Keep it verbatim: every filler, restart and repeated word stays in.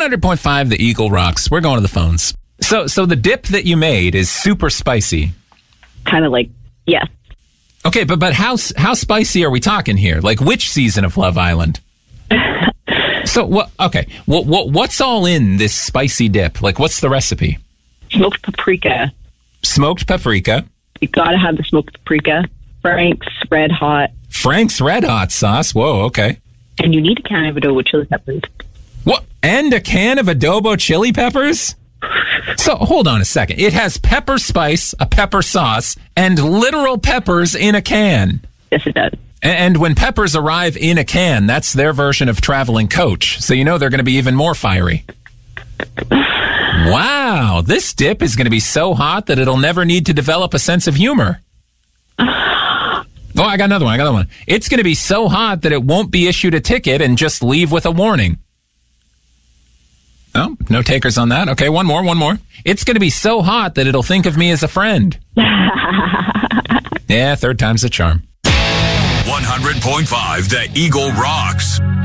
hundred point five, the Eagle rocks. We're going to the phones. So, so the dip that you made is super spicy. Kind of like, yes. Okay, but but how how spicy are we talking here? Like which season of Love Island? So what? Okay, what what what's all in this spicy dip? Like what's the recipe? Smoked paprika. Smoked paprika. You gotta have the smoked paprika. Frank's Red Hot. Frank's Red Hot sauce. Whoa, okay. And you need a can of adobo chili peppers. What? And a can of adobo chili peppers? So hold on a second. It has pepper spice, a pepper sauce, and literal peppers in a can. Yes, it does. And when peppers arrive in a can, that's their version of traveling coach. So you know they're going to be even more fiery. Wow, this dip is going to be so hot that it'll never need to develop a sense of humor. Oh, I got another one. I got another one. It's going to be so hot that it won't be issued a ticket and just leave with a warning. Oh, no takers on that. Okay, one more, one more. It's going to be so hot that it'll think of me as a friend. Yeah, third time's a charm. one hundred point five, The Eagle rocks.